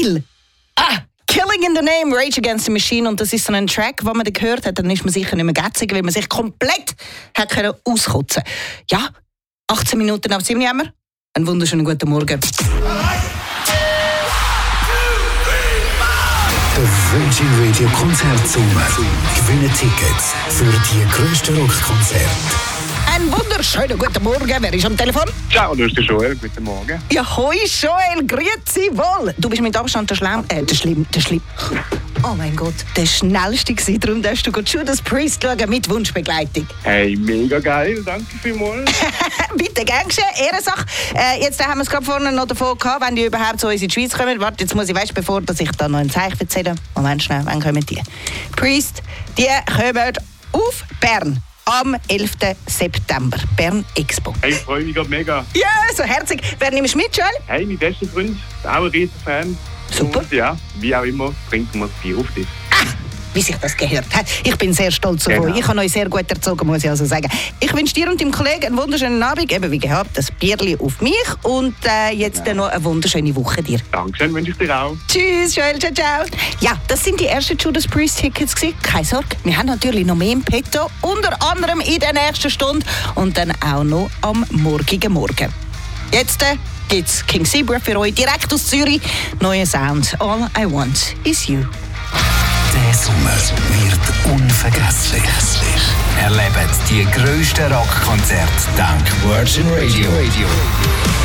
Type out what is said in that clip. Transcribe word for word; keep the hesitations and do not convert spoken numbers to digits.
geil! Ah! Killing in the Name, Rage Against the Machine. Und das ist so ein Track, den man dann gehört hat, dann ist man sicher nicht mehr gätzig, weil man sich komplett hat können auskotzen. Ja, achtzehn Minuten ab sieben haben wir. Einen wunderschönen guten Morgen. Der Virgin Radio Konzertsommer. Gewinne Tickets für die grössten Rockkonzerte. Einen wunderschönen guten Morgen. Wer ist am Telefon? Ciao, du bist der Joel. Guten Morgen. Ja, hoi Joel, grüezi wohl. Du bist mit Abstand der Schlimm, äh, der Schlimm, der Schlimm. Oh mein Gott, der schnellste gewesen. Darum darfst du gut Judas Priest schauen mit Wunschbegleitung. Hey, mega geil. Danke vielmals. Bitte, gern geschehen. Ehrensache. Äh, jetzt haben wir es gerade vorne noch davon gehabt, wenn die überhaupt zu uns in die Schweiz kommen. Warte, jetzt muss ich, weißt, bevor dass ich da noch ein Zeichen erzähle. Moment schnell, wann kommen die? Priest, die kommen auf Bern. Am elften September, Bern Expo. Hey, ich freue mich gerade mega. Ja, yeah, so herzig. Wer nimmst du mit, Joel? Hey, mein bester Freund, auch ein riesen Fan. Super. Und ja, wie auch immer, trinken wir das Bier auf dich. Ah, wie sich das gehört hat. Ich bin sehr stolz auf Genau. euch. Ich habe euch sehr gut erzogen, muss ich also sagen. Ich wünsche dir und deinem Kollegen einen wunderschönen Abend. Eben wie gehabt, das Bierli auf mich. Und äh, jetzt ja. noch eine wunderschöne Woche dir. Dankeschön, wünsche ich dir auch. Tschüss, Joel, ciao, ciao. Ja, das sind die ersten Judas Priest Tickets gewesen. Keine Sorge, wir haben natürlich noch mehr im Petto. Unter anderem in der nächsten Stunde und dann auch noch am morgigen Morgen. Jetzt äh, gibt's King Zebra für euch direkt aus Zürich. Neuer Sound. All I Want Is You. Der Sommer wird unvergesslich. Erlebt die grössten Rockkonzerte dank Virgin Radio.